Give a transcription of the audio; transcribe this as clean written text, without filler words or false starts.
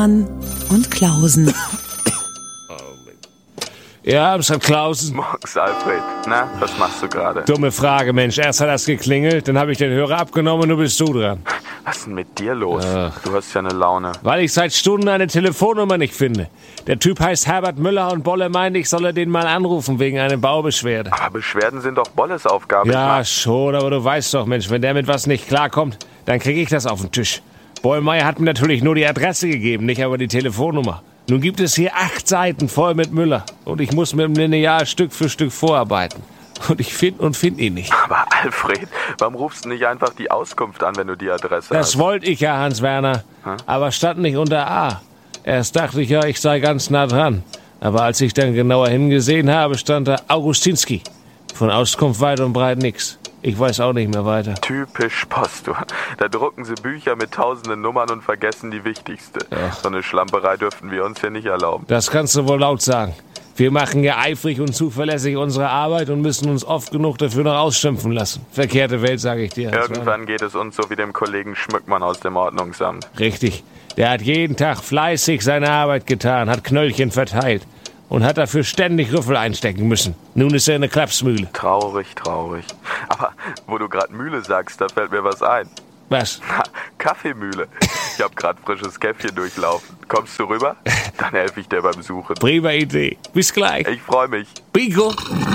Hoffmann und Klausen. Ja, Amstadt Klausen. Morgens, Alfred. Na, was machst du gerade? Dumme Frage, Mensch. Erst hat das geklingelt, dann habe ich den Hörer abgenommen und nun bist du dran. Was ist denn mit dir los? Ach. Du hast ja eine Laune. Weil ich seit Stunden eine Telefonnummer nicht finde. Der Typ heißt Herbert Müller und Bolle meint, ich solle den mal anrufen wegen einer Baubeschwerde. Aber Beschwerden sind doch Bolles Aufgabe. Ja, schon, aber du weißt doch, Mensch, wenn der mit was nicht klarkommt, dann kriege ich das auf den Tisch. Bollmeier hat mir natürlich nur die Adresse gegeben, nicht aber die Telefonnummer. Nun gibt es hier 8 Seiten voll mit Müller und ich muss mit dem Lineal Stück für Stück vorarbeiten. Und ich finde ihn nicht. Aber Alfred, warum rufst du nicht einfach die Auskunft an, wenn du die Adresse hast? Das wollte ich ja, Hans-Werner, aber stand nicht unter A. Erst dachte ich ja, ich sei ganz nah dran. Aber als ich dann genauer hingesehen habe, stand da Augustinski. Von Auskunft weit und breit nix. Ich weiß auch nicht mehr weiter. Typisch Post, du. Da drucken sie Bücher mit tausenden Nummern und vergessen die wichtigste. Ach. So eine Schlamperei dürften wir uns hier nicht erlauben. Das kannst du wohl laut sagen. Wir machen ja eifrig und zuverlässig unsere Arbeit und müssen uns oft genug dafür noch ausschimpfen lassen. Verkehrte Welt, sage ich dir. Irgendwann geht es uns so wie dem Kollegen Schmückmann aus dem Ordnungsamt. Richtig. Der hat jeden Tag fleißig seine Arbeit getan, hat Knöllchen verteilt und hat dafür ständig Rüffel einstecken müssen. Nun ist er eine Klapsmühle. Traurig, traurig. Aber wo du gerade Mühle sagst, da fällt mir was ein. Was? Na, Kaffeemühle. Ich hab gerade frisches Käffchen durchlaufen. Kommst du rüber? Dann helfe ich dir beim Suchen. Prima Idee. Bis gleich. Ich freue mich. Bingo.